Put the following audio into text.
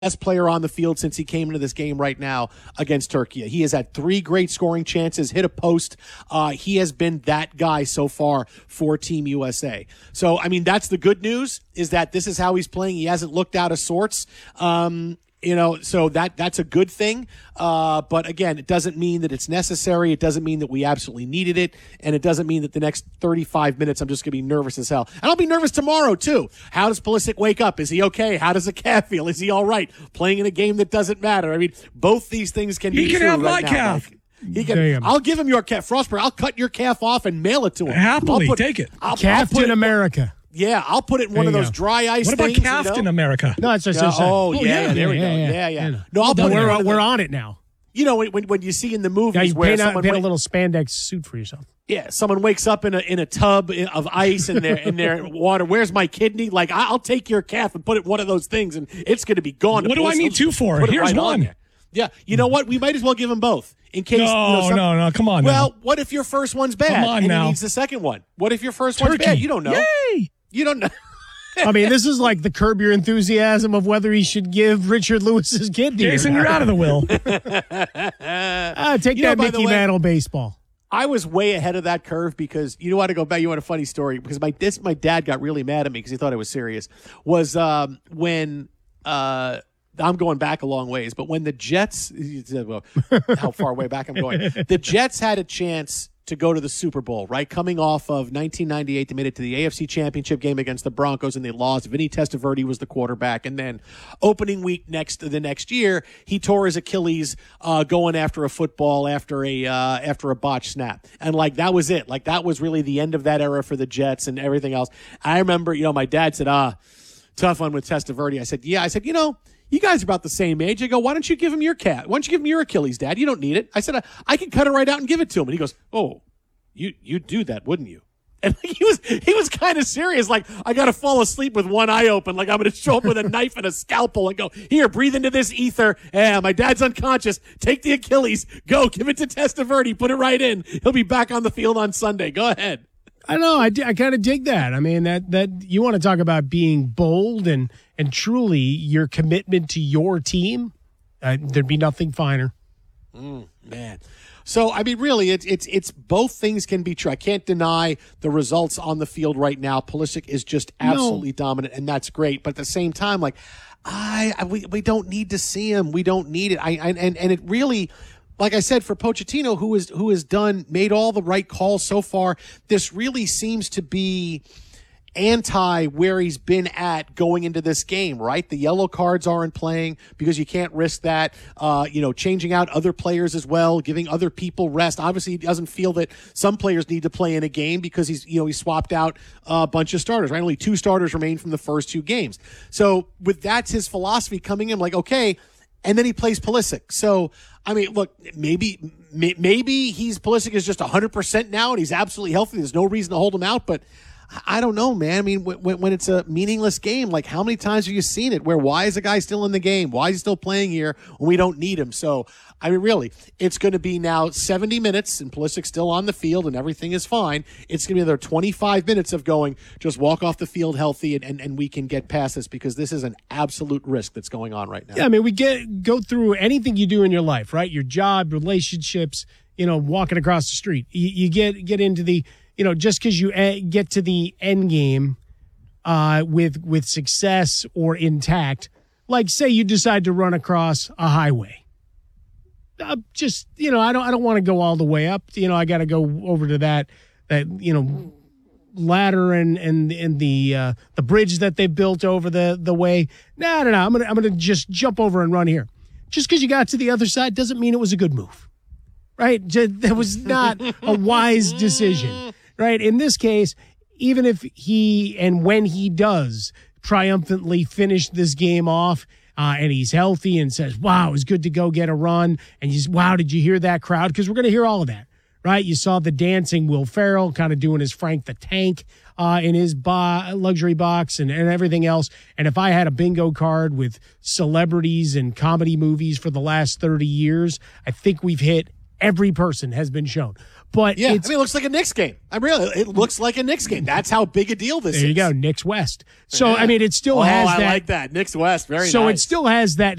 best player on the field since he came into this game right now against Turkey. He has had 3 great scoring chances, hit a post. He has been that guy so far for Team USA. So, I mean, that's the good news, is that this is how he's playing. He hasn't looked out of sorts. So that's a good thing. But again, it doesn't mean that it's necessary. It doesn't mean that we absolutely needed it. And it doesn't mean that the next 35 minutes I'm just going to be nervous as hell. And I'll be nervous tomorrow, too. How does Pulisic wake up? Is he okay? How does the calf feel? Is he all right? Playing in a game that doesn't matter. I mean, both these things can be true. He can have my calf. He can. I'll give him your calf. Frostberg, I'll cut your calf off and mail it to him. Happily, take it. Captain America. Yeah, I'll put it in one of those dry ice things. What about Captain America? No, it's just. There we go. Yeah. No, I'll put it. We're on it now. You know, when you see in the movies you where someone paint a little spandex suit for yourself. Yeah, someone wakes up in a tub of ice in their water. Where's my kidney? Like, I'll take your calf and put it in one of those things, and it's going to be gone. What do I need 2 for? Here's one. Yeah, you know what? We might as well give them both in case. No, come on. Well, what if your first one's bad Come on and now. he needs the second one? What if your first one's bad? You don't know. Yay! You don't know. I mean, this is like the Curb Your Enthusiasm of whether he should give Richard Lewis's kidney. Jason, you're out of the will. Take that Mickey Mantle baseball. I was way ahead of that curve because you want to go back. You want a funny story because my dad got really mad at me because he thought I was serious. Was when I'm going back a long ways, but when the Jets, well, how far way back I'm going, the Jets had a chance to go to the Super Bowl, right? Coming off of 1998, they made it to the AFC Championship game against the Broncos, and they lost. Vinny Testaverde was the quarterback, and then opening week the next year, he tore his Achilles going after a football after a botched snap, and like that was it. Like that was really the end of that era for the Jets and everything else. I remember, my dad said, tough one with Testaverde. I said, yeah. I said, you guys are about the same age. I go, why don't you give him your cat? Why don't you give him your Achilles, Dad? You don't need it. I said, I can cut it right out and give it to him. And he goes, oh, you'd do that, wouldn't you? And he was kind of serious. Like, I got to fall asleep with one eye open. Like, I'm going to show up with a knife and a scalpel and go, here, breathe into this ether. My dad's unconscious. Take the Achilles. Go, give it to Testaverde. Put it right in. He'll be back on the field on Sunday. Go ahead. I know. I kind of dig that. I mean, that you want to talk about being bold and truly your commitment to your team. There'd be nothing finer. Man. So, I mean, really, it's both things can be true. I can't deny the results on the field right now. Pulisic is just absolutely dominant, and that's great. But at the same time, like, we don't need to see him. We don't need it. And it really, like I said, for Pochettino, who has made all the right calls so far, this really seems to be anti where he's been at going into this game, right? The yellow cards aren't playing because you can't risk that. Changing out other players as well, giving other people rest. Obviously, he doesn't feel that some players need to play in a game because he swapped out a bunch of starters, right? Only 2 starters remain from the first 2 games. So that's his philosophy coming in, like, okay, and then he plays Pulisic. So, I mean, look, maybe Pulisic is just 100% now and he's absolutely healthy. There's no reason to hold him out, but I don't know, man. I mean, when it's a meaningless game, like how many times have you seen it where why is a guy still in the game? Why is he still playing here when we don't need him? So, I mean, really, it's going to be now 70 minutes and Pulisic's still on the field and everything is fine. It's going to be another 25 minutes of going, just walk off the field healthy and we can get past this because this is an absolute risk that's going on right now. Yeah, I mean, we go through anything you do in your life, right? Your job, relationships, walking across the street. You get into the... just because you get to the end game with success or intact, like say you decide to run across a highway. I don't want to go all the way up. I got to go over to that ladder and the bridge that they built over the way. No. I'm gonna just jump over and run here. Just because you got to the other side doesn't mean it was a good move, right? That was not a wise decision. Right. In this case, even if when he does triumphantly finish this game off and he's healthy and says, wow, it was good to go get a run. And wow, did you hear that crowd? Because we're going to hear all of that. Right. You saw the dancing Will Ferrell kind of doing his Frank the Tank in his luxury box and everything else. And if I had a bingo card with celebrities and comedy movies for the last 30 years, I think we've hit every person has been shown. But yeah, it looks like a Knicks game. It looks like a Knicks game. That's how big a deal this is. There you go, Knicks West. So, it still has that. I like that. Knicks West, very nice. So it still has that